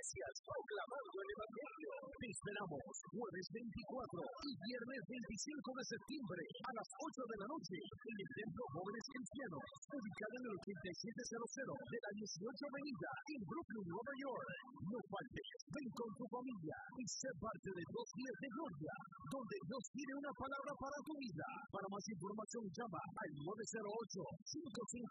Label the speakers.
Speaker 1: iglesias proclamando el evangelio. Te esperamos jueves 24 y viernes 25 de septiembre a las 8 de la noche en el Templo Jóvenes Cristianos, ubicado en el 8700 de la 18 Avenida en Brooklyn, Nueva York. No faltes, ven con tu familia y sé parte de 2 días de gloria, donde Dios tiene una palabra para tu vida. Para más información llama al 908-550